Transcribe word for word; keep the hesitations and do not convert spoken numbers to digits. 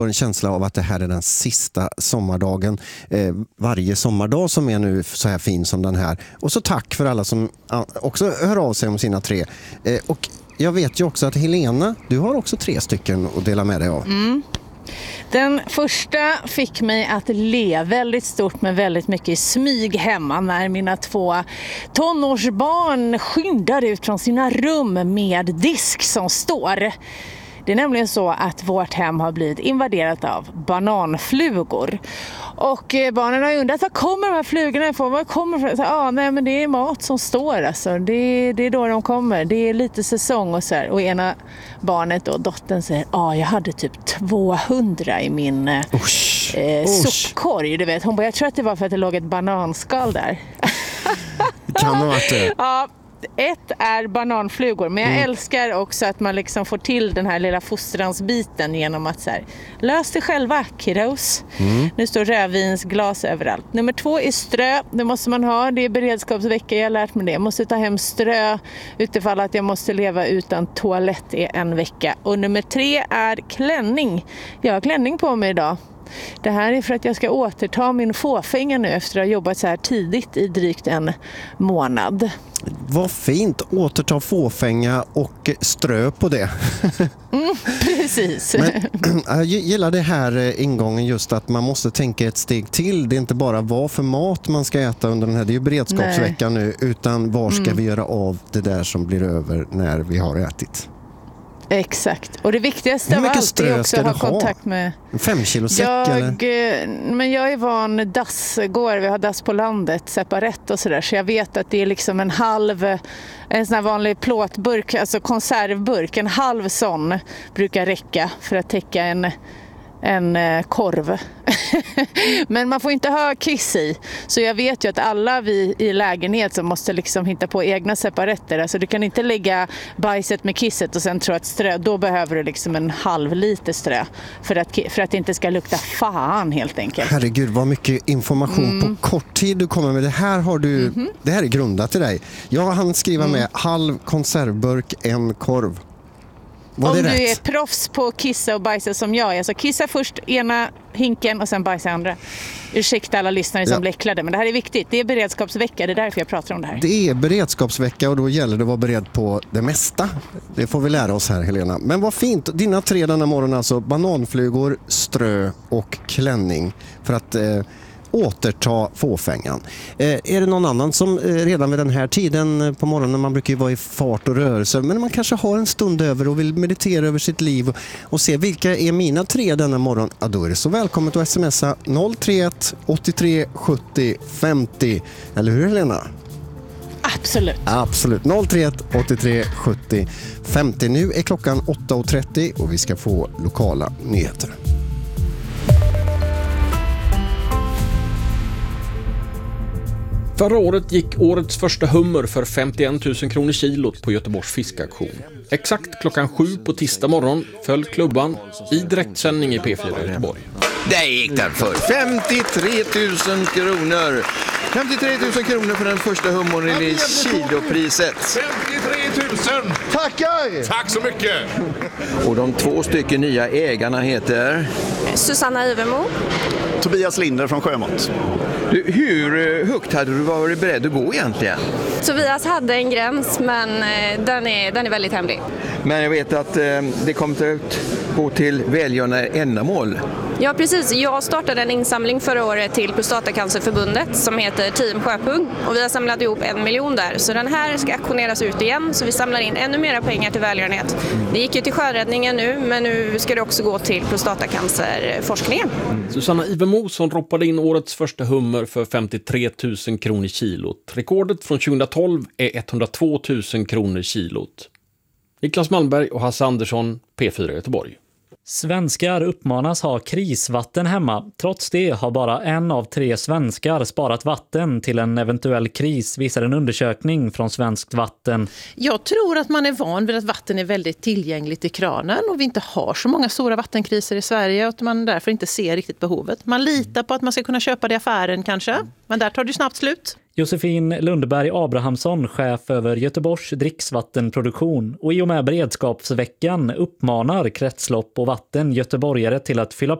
Jag har en känsla av att det här är den sista sommardagen. Eh, varje sommardag som är nu så här fin som den här. Och så tack för alla som också hör av sig om sina tre. Eh, och jag vet ju också att Helena, du har också tre stycken att dela med dig av. Mm. Den första fick mig att le väldigt stort med väldigt mycket i smyg hemma när mina två tonårsbarn skyndar ut från sina rum med disk som står. Det är nämligen så att vårt hem har blivit invaderat av bananflugor. Och barnen har undrat, var kommer de här flugorna ifrån? Var kommer de ifrån? Ja, nej, men det är mat som står. Alltså. Det, det är då de kommer. Det är lite säsong och så här. Och ena barnet och dottern säger, ja, jag hade typ tvåhundra i min Usch. eh, Usch. sopkorg. Du vet. Hon bara, jag tror att det var för att det låg ett bananskal där. Kan ha varit det. Ja. Ett är bananflugor, men jag mm. älskar också att man liksom får till den här lilla fostransbiten genom att så här, lös det själva, kiddos. Mm. Nu står rödvinsglas överallt. Nummer två är strö, det måste man ha, det är beredskapsvecka, jag har lärt mig det. Jag måste ta hem strö utifall att jag måste leva utan toalett i en vecka. Och nummer tre är klänning. Jag har klänning på mig idag. Det här är för att jag ska återta min fåfänga nu efter att ha jobbat så här tidigt i drygt en månad. Vad fint, återta fåfänga och strö på det. Mm, precis. Men, jag gillar det här ingången just att man måste tänka ett steg till. Det är inte bara vad för mat man ska äta under den här, det är ju beredskapsveckan nu, utan var ska mm. vi göra av det där som blir över när vi har ätit. Exakt. Och det viktigaste av allt är också att ha kontakt med... En fem kilo säck jag, eller? Men jag är van dassgård. Vi har dass på landet, separat och sådär. Så jag vet att det är liksom en halv... En sån här vanlig plåtburk, alltså konservburk. En halv sån brukar räcka för att täcka en... en eh, korv. Men man får inte ha kiss i. Så jag vet ju att alla vi i lägenhet som måste liksom hitta på egna separater. Alltså du kan inte lägga bajset med kisset och sen tro att strö. Då behöver du liksom en halv liter strö. För att, för att det inte ska lukta fan helt enkelt. Herregud, vad mycket information mm. på kort tid du kommer med. Det här har du, mm-hmm. det här är grundat till dig. Jag hann skriva mm. med halv konservburk, en korv. Var Om det du rätt? är proffs på kissa och bajsa som jag är. Så kissa först ena hinken och sen bajsa andra. Ursäkta alla lyssnare som ja. blir äcklade, men det här är viktigt. Det är beredskapsvecka, det är därför jag pratar om det här. Det är beredskapsvecka och då gäller det att vara beredd på det mesta. Det får vi lära oss här, Helena. Men vad fint, dina tre denna morgon alltså. Bananflugor, strö och klänning. För att... Eh, återta fåfängan. Eh, är det någon annan som eh, redan vid den här tiden på morgonen, man brukar ju vara i fart och rörelse, men man kanske har en stund över och vill meditera över sitt liv och, och se vilka är mina tre denna morgon, ja, då är det så välkommet att smsa noll tre ett åttiotre sjuttio femtio. Eller hur, Helena? Absolut. Absolut. noll tre ett åttiotre sjuttio femtio. Nu är klockan åtta och trettio och vi ska få lokala nyheter. Förra året gick årets första hummer för femtioen tusen kronor kilot på Göteborgs fiskaktion. Exakt klockan sju på tisdag morgon föll klubban i direktsändning i P fyra i Göteborg. Där gick den för femtiotre tusen kronor. femtiotre tusen kronor för den första hummern i kilopriset. femtiotre tusen! Tackar! Tack så mycket! Och de två stycken nya ägarna heter... Susanna Ivemo. Tobias Linder från Sjömått. Du, hur högt hade du varit beredd att gå egentligen? Tobias hade en gräns, men den är, den är väldigt hemlig. Men jag vet att eh, det kommer att gå till välgörande ändamål. Ja, precis. Jag startade en insamling förra året till Prostatacancerförbundet som heter Team Sjöpung. Och vi har samlat ihop en miljon där. Så den här ska auktioneras ut igen, så vi samlar in ännu mera pengar till välgörenhet. Det gick ju till sjöräddningen nu, men nu ska det också gå till prostatacancerforskningen. Mm. Susanna Ivemo som roppade in årets första hummer för femtiotre tusen kronor kilot. Rekordet från tjugohundratolv är etthundratvå tusen kronor kilot. Niklas Malmberg och Hasse Andersson, P fyra Göteborg. Svenskar uppmanas ha krisvatten hemma. Trots det har bara en av tre svenskar sparat vatten till en eventuell kris, visar en undersökning från Svenskt Vatten. Jag tror att man är van vid att vatten är väldigt tillgängligt i kranen och vi inte har så många stora vattenkriser i Sverige och att man därför inte ser riktigt behovet. Man litar på att man ska kunna köpa det i affären kanske, men där tar det snabbt slut. Josefin Lundberg Abrahamsson, chef över Göteborgs dricksvattenproduktion, och i och med beredskapsveckan uppmanar Kretslopp och vatten göteborgare till att fylla